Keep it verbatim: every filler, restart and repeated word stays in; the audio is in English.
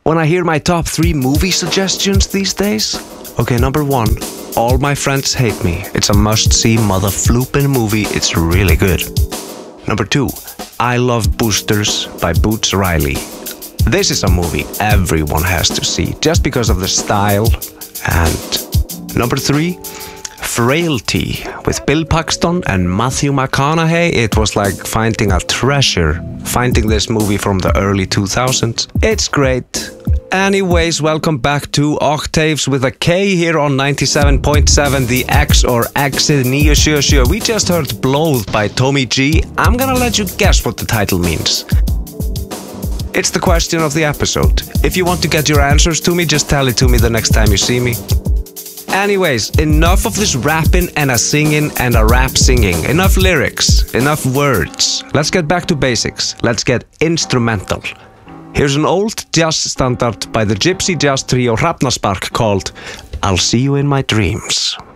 when I hear my top three movie suggestions these days? Okay, number one, All My Friends Hate Me. It's a must-see mother-floopin' movie. It's really good. Number two, I Love Boosters by Boots Riley. This is a movie everyone has to see, just because of the style. And number three, Frailty with Bill Paxton and Matthew McConaughey. It was like finding a treasure, finding this movie from the early two thousands. It's great. Anyways, welcome back to Octaves with a K here on ninety-seven point seven, the X or Exit nine seven seven. We just heard Blóð by Tommy G. I'm gonna let you guess what the title means. It's the question of the episode. If you want to get your answers to me, just tell it to me the next time you see me. Anyways, enough of this rapping and a singing and a rap singing. Enough lyrics, enough words. Let's get back to basics. Let's get instrumental. Here's an old jazz standard by the Gypsy Jazz Trio Hrafnarspark called I'll See You in My Dreams.